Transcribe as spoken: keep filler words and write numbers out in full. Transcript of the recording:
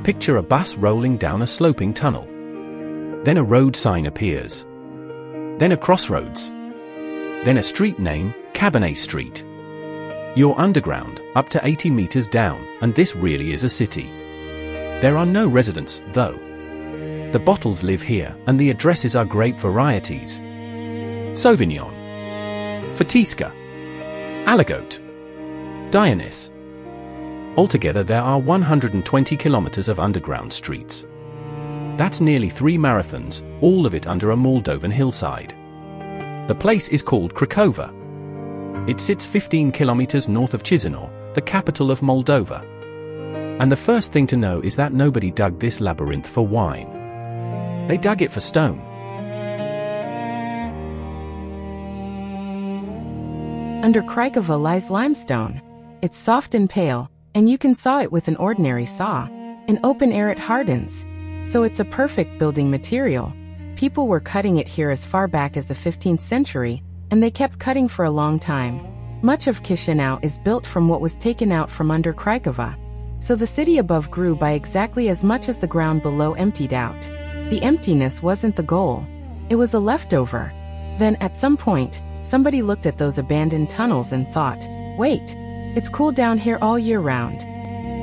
Picture a bus rolling down a sloping tunnel. Then a road sign appears. Then a crossroads. Then a street name, Cabernet Street. You're underground, up to eighty meters down, and this really is a city. There are no residents, though. The bottles live here, and the addresses are grape varieties: Sauvignon, Fatisca, Aligote, Dionys. Altogether there are one hundred twenty kilometers of underground streets. That's nearly three marathons, all of it under a Moldovan hillside. The place is called Craiova. It sits fifteen kilometers north of Chisinau, the capital of Moldova. And the first thing to know is that nobody dug this labyrinth for wine. They dug it for stone. Under Craiova lies limestone. It's soft and pale, and you can saw it with an ordinary saw. In open air it hardens, so it's a perfect building material. People were cutting it here as far back as the fifteenth century, and they kept cutting for a long time. Much of Chisinau is built from what was taken out from under Craiova. So the city above grew by exactly as much as the ground below emptied out. The emptiness wasn't the goal. It was a leftover. Then, at some point, somebody looked at those abandoned tunnels and thought, wait, it's cool down here all year round.